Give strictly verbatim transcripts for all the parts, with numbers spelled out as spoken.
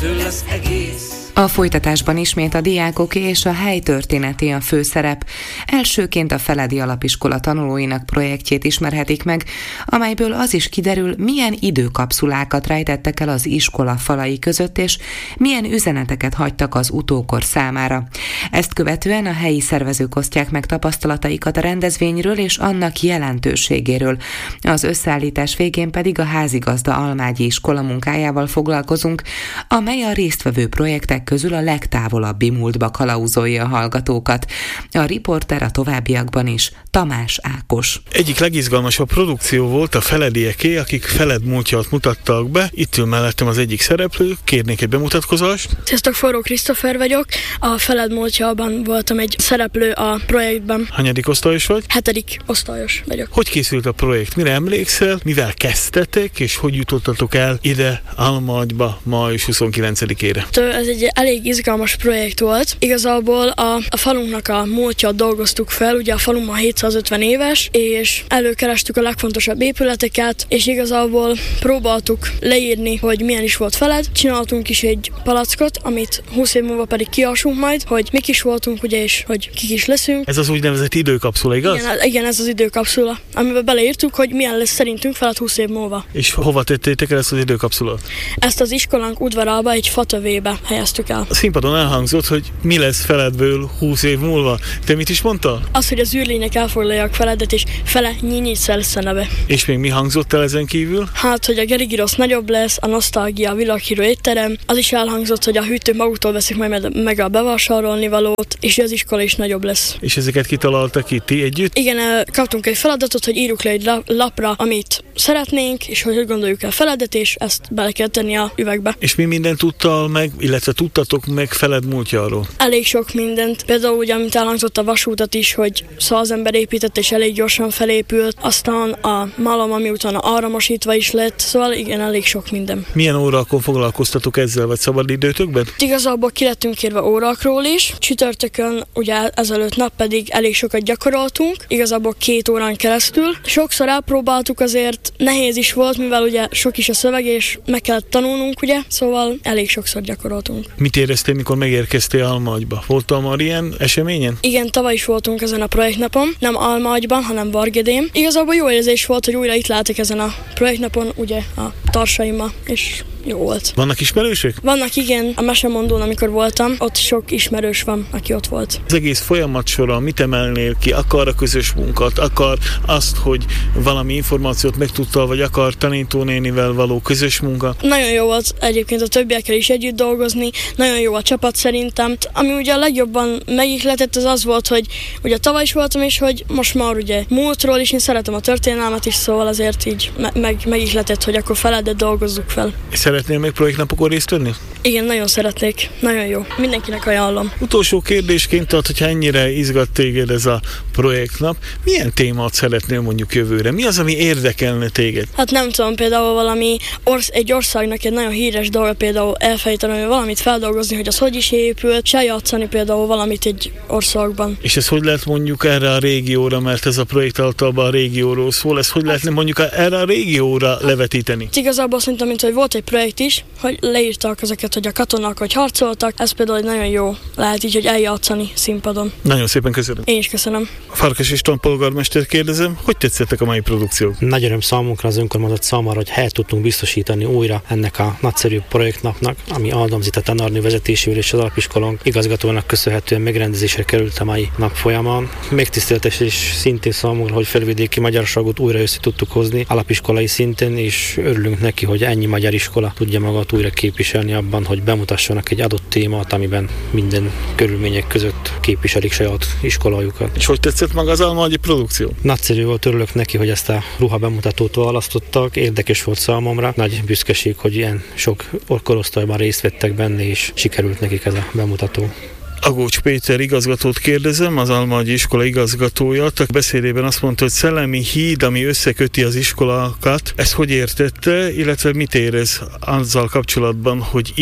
ettől lesz egész. A folytatásban ismét a diákoké és a hely történeté a főszerep. Elsőként a Feledi Alapiskola tanulóinak projektjét ismerhetik meg, amelyből az is kiderül, milyen időkapszulákat rejtettek el az iskola falai között, és milyen üzeneteket hagytak az utókor számára. Ezt követően a helyi szervezők osztják meg tapasztalataikat a rendezvényről és annak jelentőségéről. Az összeállítás végén pedig a házigazda Almágyi iskola munkájával foglalkozunk, amely a résztvevő projektek közül a legtávolabbi múltba kalauzolja a hallgatókat. A riporter a továbbiakban is Tamás Ákos. Egyik legizgalmasabb produkció volt a feledieké, akik Feled múltját mutattak be. Itt ül mellettem az egyik szereplő, kérnék egy bemutatkozást. Sziasztok, Forró Krisztófer vagyok. A Feled múltjában voltam egy szereplő a projektben. Hanyadik osztályos vagy? Hetedik osztályos vagyok. Hogy készült a projekt? Mire emlékszel? Mivel kezdtetek, és hogy jutottatok el ide Almagyba május huszonkilencedikére? Ez egy elég izgalmas projekt volt. Igazából a, a falunknak a múltját dolgoztuk fel, ugye a falunk ma hétszázötven éves, és előkerestük a legfontosabb épületeket, és igazából próbáltuk leírni, hogy milyen is volt Feled. Csináltunk is egy palackot, amit húsz év múlva pedig kiásunk majd, hogy mik is voltunk, ugye, és hogy kik is leszünk. Ez az úgynevezett időkapszula, igaz? Igen, igen, ez az időkapszula, amiben beleírtuk, hogy milyen lesz szerintünk Feled húsz év múlva. És hova tettétek el ezt az időkapszulát? Ezt az iskolánk udvarába, egy fatövébe helyeztük el. A színpadon elhangzott, hogy mi lesz Feledből húsz év múlva. Te mit is mondtál? Az, hogy az űrlények elfoglalják Feledet, és Fele Nyinyice lesz a neve. És még mi hangzott el ezen kívül? Hát, hogy a Gerigirosz nagyobb lesz, a Nosztalgia, a világhírű étterem. Az is elhangzott, hogy a hűtő maguktól veszik majd meg a bevásárolni valót, és az iskola is nagyobb lesz. És ezeket kitaláltak itt ti együtt? Igen, kaptunk egy feladatot, hogy írjuk le egy lapra, amit szeretnénk, és hogy gondoljuk el Feledet, és ezt bele kell tenni a üvegbe. És mi mindent tudtál meg, illetve tudtatok meg Feled múltjáról? Elég sok mindent. Például ugye, amit elhangzott a vasútat is, hogy száz ember épített, és elég gyorsan felépült. Aztán a malom, ami utána áramosítva is lett, szóval igen, elég sok minden. Milyen órákon foglalkoztatok ezzel, vagy szabadidőtökben? Igazából ki lettünk írva órákról is. Csütörtökön, ugye ezelőtt nap pedig elég sokat gyakoroltunk, igazából két órán keresztül. Sokszor elpróbáltuk, azért nehéz is volt, mivel ugye sok is a szöveg, és meg kellett tanulnunk, ugye, szóval elég sokszor gyakoroltunk. Mit éreztél, mikor megérkeztél Almagyba? Voltál már ilyen eseményen? Igen, tavaly is voltunk ezen a projektnapon, nem Almagyban, hanem Vargedén. Igazából jó érzés volt, hogy újra itt látok ezen a projektnapon, ugye a társaimmal, és jó volt. Vannak ismerősök? Vannak, igen. A mesemondón, amikor voltam, ott sok ismerős van, aki ott volt. Az egész folyamat során mit emelnél ki? Akar a közös munkát, akar azt, hogy valami információt megtudtál, vagy akar tanítónénivel való közös munka? Nagyon jó volt egyébként a többiekkel is együtt dolgozni, nagyon jó a csapat szerintem. Ami ugye a legjobban megihletett, az az volt, hogy ugye tavaly is voltam, és hogy most már ugye múltról is, én szeretem a történelmet is, szóval azért így me- meg, megihletett, hogy akkor Feledet dolgozzuk fel. Szeretnél még projektnapokon részt venni? Igen, nagyon szeretnék. Nagyon jó. Mindenkinek ajánlom. Utolsó kérdésként, tehát, hogyha ennyire izgat téged ez a projektnap, milyen témát szeretnél mondjuk jövőre? Mi az, ami érdekelne téged? Hát nem tudom, például valami orsz, egy országnak egy nagyon híres dolga, például elfejteni, valamit feldolgozni, hogy az hogy is épült, se játszani például valamit egy országban. És ez hogy lehet mondjuk erre a régióra, mert ez a projekt általában a régióról szól, ez hogy lehetne mondjuk erre a régióra levetíteni? Igazából szerintem, mint hogy volt egy projekt is, hogy leírtak ezeket, hogy a katonák hogy harcoltak, ez például egy nagyon jó lehet így, hogy eljátszani színpadon. Nagyon szépen köszönöm. Én is köszönöm. Farkas István polgármester kérdezem, hogy tetszettek a mai produkciók? Nagy öröm számunkra, az önkormányzat számára, hogy helyet tudtunk biztosítani újra ennek a nagyszerű projektnapnak, ami Áldom Zita tanárnő vezetésével és az alapiskolánk igazgatónak köszönhetően megrendezésre került a mai nap folyamán. Megtiszteltetés és szintén számunkra, hogy felvidéki magyarságot újra össze tudtuk hozni alapiskolai szinten, és örülünk neki, hogy ennyi magyar iskola tudja magát újra képviselni abban, hogy bemutassanak egy adott témát, amiben minden körülmények között képviselik saját iskolájukat. És hogy tetszett maga az almagyi produkció? Nagyszerű volt, örülök neki, hogy ezt a ruha bemutatót választottak, érdekes volt számomra, nagy büszkeség, hogy ilyen sok korosztályban részt vettek benne, és sikerült nekik ez a bemutató. Agócs Péter igazgatót kérdezem, az Almagyi iskola igazgatója. A beszédében azt mondta, hogy szellemi híd, ami összeköti az iskolákat. Ezt hogy értette, illetve mit érez azzal kapcsolatban, hogy itt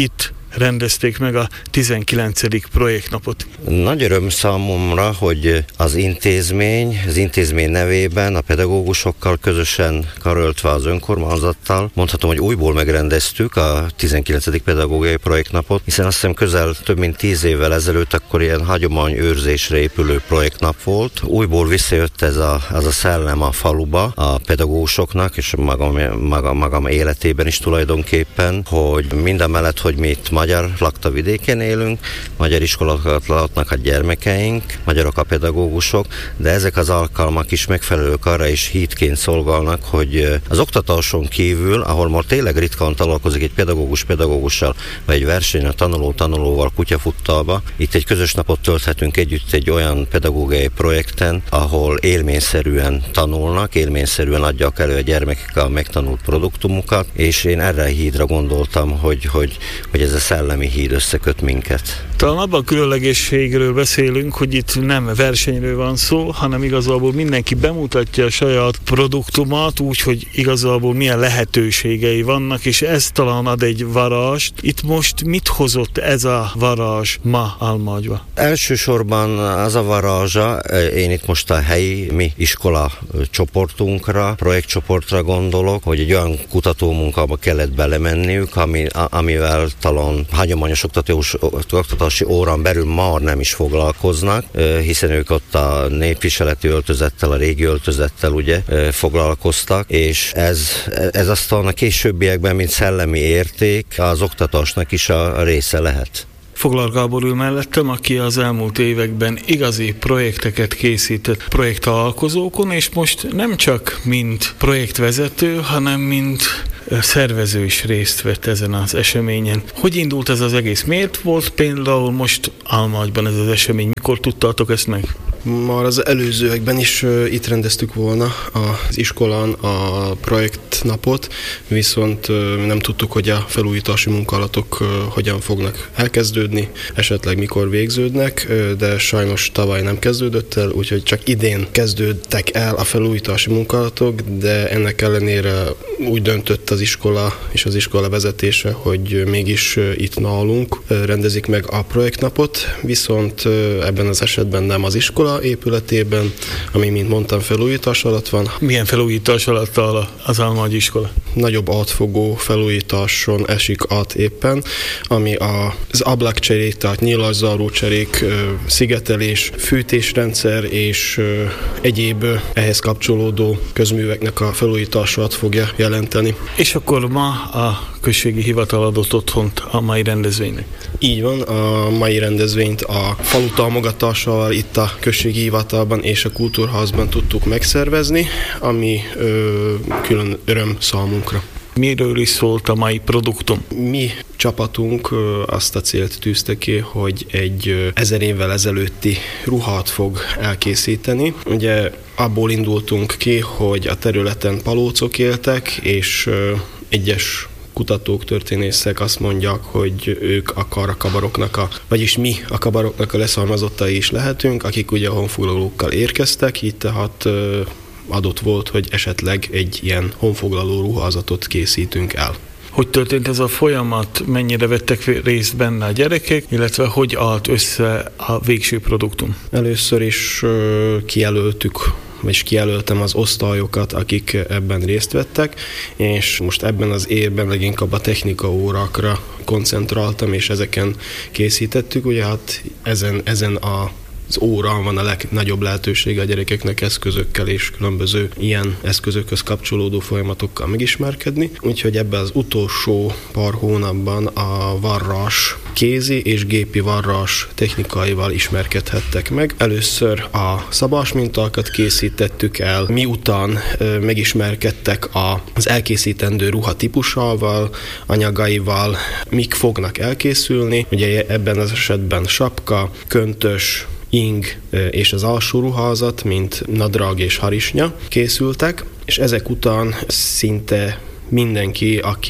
rendezték meg a tizenkilencedik projektnapot. Nagy öröm számomra, hogy az intézmény, az intézmény nevében a pedagógusokkal közösen karöltve az önkormányzattal, mondhatom, hogy újból megrendeztük a tizenkilencedik pedagógiai projektnapot, hiszen azt hiszem közel több mint tíz évvel ezelőtt akkor ilyen hagyományőrzésre épülő projektnap volt. Újból visszajött ez a, az a szellem a faluba a pedagógusoknak, és magam, magam, magam életében is tulajdonképpen, hogy mindamellett, hogy mi itt magyar lakta vidéken élünk, magyar iskolakat laknak a gyermekeink, magyarok a pedagógusok, de ezek az alkalmak is megfelelők arra is hídként szolgálnak, hogy az oktatáson kívül, ahol már tényleg ritkán találkozik egy pedagógus pedagógussal, vagy egy versenyen tanuló tanulóval kutyafuttalba, itt egy közös napot tölthetünk együtt egy olyan pedagógiai projekten, ahol élményszerűen tanulnak, élményszerűen adják elő a gyermekek a megtanult produktumukat, és én erre a hídra gondoltam, hogy, hogy, hogy ez a szellemi híd összeköt minket. Talán abban a különlegességről beszélünk, hogy itt nem versenyről van szó, hanem igazából mindenki bemutatja a saját produktumát, úgyhogy igazából milyen lehetőségei vannak, és ez talán ad egy varázst. Itt most mit hozott ez a varázs ma Almagyba? Elsősorban az a varázsa, én itt most a helyi mi iskola csoportunkra, projektcsoportra gondolok, hogy egy olyan kutatómunkába kellett belemenniük, ami, amivel talán hagyományos oktatós, oktatási órán belül már nem is foglalkoznak, hiszen ők ott a népviseleti öltözettel, a régi öltözettel ugye foglalkoztak, és ez, ez aztán a későbbiekben, mint szellemi érték, az oktatásnak is a része lehet. Foglar Gábor ül mellettem, aki az elmúlt években igazi projekteket készített projektalkozókon, és most nem csak mint projektvezető, hanem mint szervező is részt vett ezen az eseményen. Hogy indult ez az egész? Miért volt például most Almagyban ez az esemény? Mikor tudtátok ezt meg? Már az előzőekben is uh, itt rendeztük volna az iskolán a projektnapot, viszont uh, nem tudtuk, hogy a felújítási munkálatok uh, hogyan fognak elkezdődni, esetleg mikor végződnek, uh, de sajnos tavaly nem kezdődött el, úgyhogy csak idén kezdődtek el a felújítási munkálatok, de ennek ellenére úgy döntött az iskola és az iskola vezetése, hogy mégis uh, itt nálunk uh, rendezik meg a projektnapot, viszont uh, ebben az esetben nem az iskola épületében, ami, mint mondtam, felújítás alatt van. Milyen felújítás alatt áll az Almagyi iskola? Nagyobb átfogó felújításon esik át éppen, ami az ablakcserék, tehát nyílászárócserék, szigetelés, fűtésrendszer és egyéb ehhez kapcsolódó közműveknek a felújítását fogja jelenteni. És akkor ma a községi hivatal adott otthont a mai rendezvénynek? Így van, a mai rendezvényt a falu támogatással itt a községi hivatalban és a kultúrházban tudtuk megszervezni, ami ö, külön öröm számunkra. Miről is szólt a mai produktum? Mi csapatunk ö, azt a célt tűzte ki, hogy egy ö, ezer évvel ezelőtti ruhát fog elkészíteni. Ugye abból indultunk ki, hogy a területen palócok éltek, és ö, egyes kutatók, történészek azt mondják, hogy ők akar a kabaroknak, a, vagyis mi a kabaroknak a leszármazottai is lehetünk, akik ugye a honfoglalókkal érkeztek, így tehát ö, adott volt, hogy esetleg egy ilyen honfoglaló ruházatot készítünk el. Hogy történt ez a folyamat, mennyire vettek részt benne a gyerekek, illetve hogy állt össze a végső produktum? Először is ö, kijelöltük, és kijelöltem az osztályokat, akik ebben részt vettek, és most ebben az évben leginkább a technika órákra koncentráltam, és ezeken készítettük. Ugye hát ezen, ezen a az órán van a legnagyobb lehetősége a gyerekeknek eszközökkel és különböző ilyen eszközökhöz kapcsolódó folyamatokkal megismerkedni. Úgyhogy ebben az utolsó pár hónapban a varrás, kézi és gépi varrás technikaival ismerkedhettek meg. Először a szabás mintákat készítettük el, miután ö, megismerkedtek a, az elkészítendő ruha típusával, anyagaival, mik fognak elkészülni. Ugye ebben az esetben sapka, köntös, ing és az alsó ruházat, mint nadrág és harisnya készültek, és ezek után szinte mindenki, aki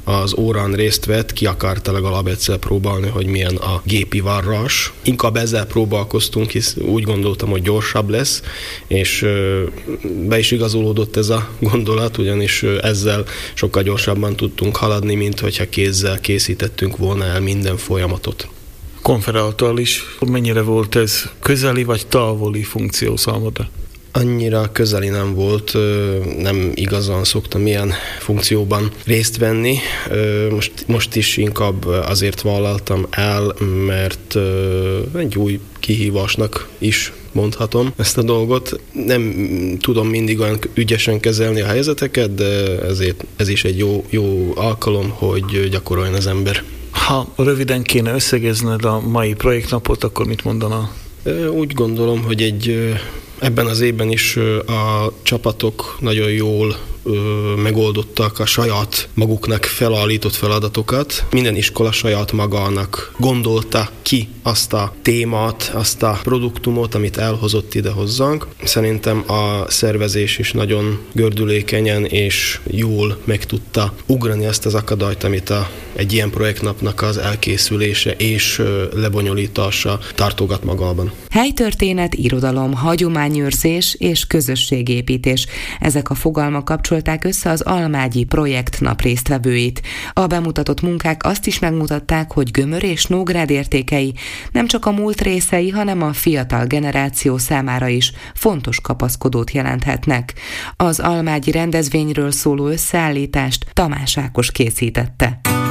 az órán részt vett, ki akarta legalább egyszer próbálni, hogy milyen a gépi varrás. Inkább ezzel próbálkoztunk, hisz úgy gondoltam, hogy gyorsabb lesz, és be is igazolódott ez a gondolat, ugyanis ezzel sokkal gyorsabban tudtunk haladni, mint hogyha kézzel készítettünk volna el minden folyamatot. Konferáltal is mennyire volt ez közeli vagy távoli funkció számodra? Annyira közeli nem volt, nem igazán szoktam ilyen funkcióban részt venni. Most, most is inkább azért vállaltam el, mert egy új kihívásnak is mondhatom ezt a dolgot. Nem tudom mindig olyan ügyesen kezelni a helyzeteket, de ezért ez is egy jó, jó alkalom, hogy gyakoroljon az ember. Ha röviden kéne összegezned a mai projektnapot, akkor mit mondanál? Úgy gondolom, hogy egy ebben az évben is a csapatok nagyon jól megoldottak a saját maguknak felállított feladatokat. Minden iskola saját magának gondolta ki azt a témát, azt a produktumot, amit elhozott ide hozzánk. Szerintem a szervezés is nagyon gördülékenyen és jól meg tudta ugrani azt az akadályt, amit a, egy ilyen projektnapnak az elkészülése és lebonyolítása tartogat magában. Helytörténet, irodalom, hagyományőrzés és közösségépítés. Ezek a fogalmak kapcsolták össze az Almágyi projektnap résztvevőit. A bemutatott munkák azt is megmutatták, hogy Gömör és Nógrád értékei nem csak a múlt részei, hanem a fiatal generáció számára is fontos kapaszkodót jelenthetnek. Az almágyi rendezvényről szóló összeállítást Tamás Ákos készítette.